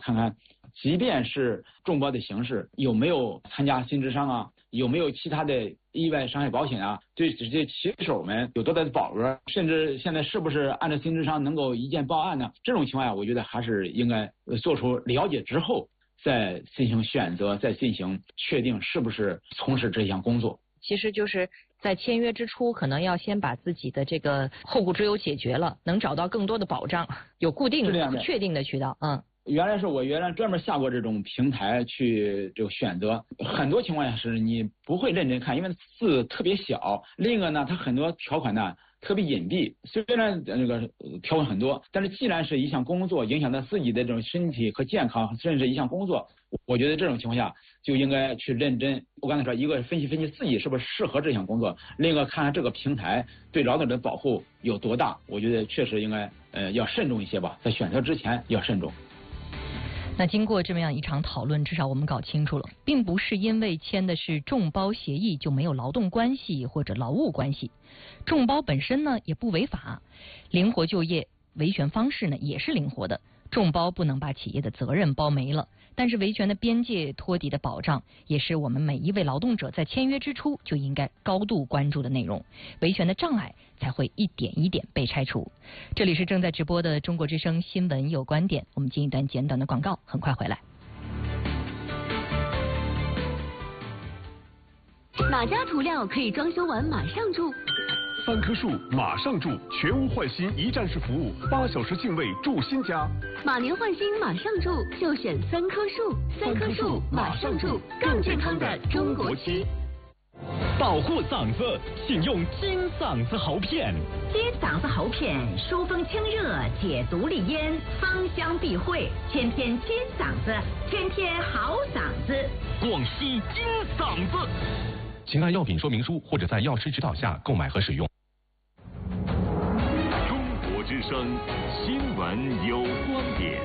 看看，即便是众包的形式，有没有参加新智商啊，有没有其他的意外伤害保险啊，对这些骑手们有多大的保额，甚至现在是不是按照新智商能够一键报案呢？这种情况下，我觉得还是应该做出了解之后，再进行选择，再进行确定是不是从事这项工作。 其实就是在签约之初，可能要先把自己的这个后顾之忧解决了，能找到更多的保障，有固定确定的渠道。 原来我专门下过这种平台去这个选择，很多情况下是你不会认真看，因为字特别小。另一个呢，它很多条款呢特别隐蔽，虽然那个条款很多，但是既然是一项工作，影响到自己的这种身体和健康，甚至一项工作，我觉得这种情况下就应该去认真。我刚才说，一个分析自己是不是适合这项工作，另一个看看这个平台对劳动者的保护有多大。我觉得确实应该要慎重一些吧，在选择之前要慎重。 那经过这么样一场讨论，至少我们搞清楚了，并不是因为签的是众包协议就没有劳动关系或者劳务关系，众包本身呢也不违法，灵活就业维权方式呢也是灵活的，众包不能把企业的责任包没了，但是维权的边界托底的保障也是我们每一位劳动者在签约之初就应该高度关注的内容，维权的障碍才会一点一点被拆除。这里是正在直播的中国之声新闻有观点，我们进一段简短的广告，很快回来。 哪家涂料可以装修完马上住 ？3棵树马上住，全屋换新一站式服务，8小时净位住新家。 马年换新马上住，就选3棵树，3棵树马上住，更健康的中国区。 保护嗓子，请用金嗓子喉片。 金嗓子喉片疏风清热，解毒利咽，芳香避秽，天天金嗓子，天天好嗓子。 广西金嗓子。请按药品说明书或者在药师指导下购买和使用。 中国之声新闻有观点。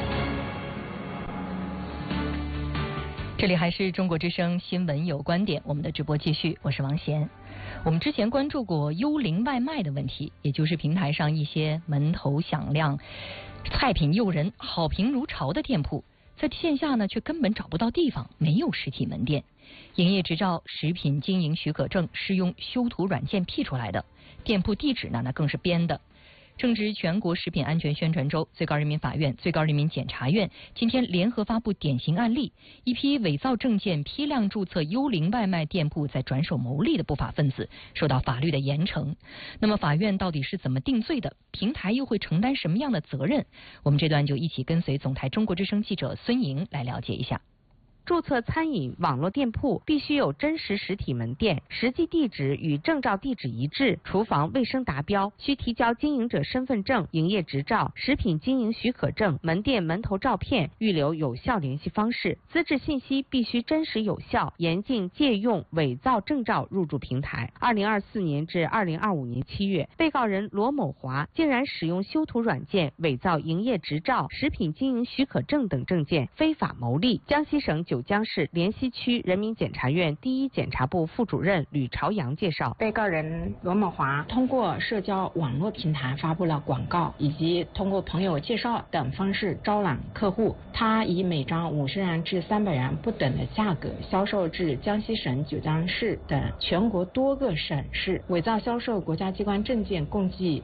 这里还是中国之声新闻有观点，我们的直播继续，我是王贤。我们之前关注过幽灵外卖的问题，也就是平台上一些门头响亮、菜品诱人、好评如潮的店铺，在线下呢却根本找不到地方，没有实体门店。营业执照、食品经营许可证是用修图软件 P 出来的，店铺地址呢那更是编的。正值全国食品安全宣传周，最高人民法院、最高人民检察院今天联合发布典型案例，一批伪造证件、批量注册幽灵外卖店铺在转手牟利的不法分子受到法律的严惩。那么法院到底是怎么定罪的？平台又会承担什么样的责任？我们这段就一起跟随总台中国之声记者孙莹来了解一下。 注册餐饮网络店铺必须有真实实体门店，实际地址与证照地址一致，厨房卫生达标，需提交经营者身份证、营业执照、食品经营许可证、门店门头照片，预留有效联系方式，资质信息必须真实有效，严禁借用伪造证照入驻平台。2024年至2025年7月，被告人罗某华竟然使用修图软件伪造营业执照、食品经营许可证等证件，非法牟利。江西省九江市莲溪区人民检察院第一检察部副主任吕朝阳介绍， 被告人罗某华通过社交网络平台发布了广告，以及通过朋友介绍等方式招揽客户。他以每张50元至300元不等的价格销售至江西省九江市等全国多个省市，伪造销售国家机关证件共计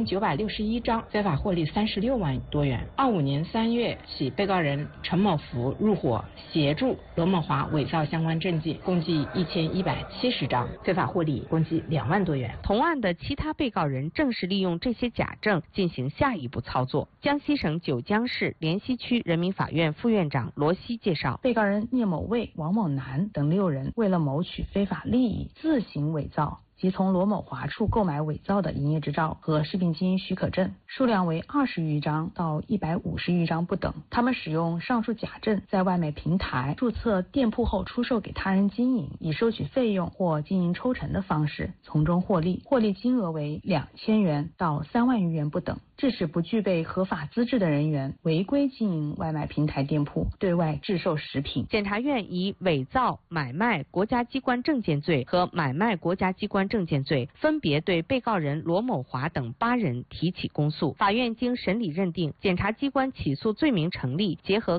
3961张，非法获利36万多元。25年3月起，被告人陈某福入伙协助罗某华伪造相关证件，共计1170张，非法获利共计2万多元。 同案的其他被告人正是利用这些假证进行下一步操作。江西省九江市莲溪区人民法院副院长罗西介绍， 被告人聂某卫、王某南等6人为了谋取非法利益，自行伪造即从罗某华处购买伪造的营业执照和食品经营许可证，数量为20余张到150余张不等。他们使用上述假证在外卖平台注册店铺后出售给他人经营，以收取费用或经营抽成的方式从中获利，获利金额为2000元到3万余元不等，致使不具备合法资质的人员违规经营外卖平台店铺，对外制售食品。 检察院以伪造、买卖国家机关证件罪和买卖国家机关证件罪，分别对被告人罗某华等8人提起公诉。法院经审理认定，检察机关起诉罪名成立，结合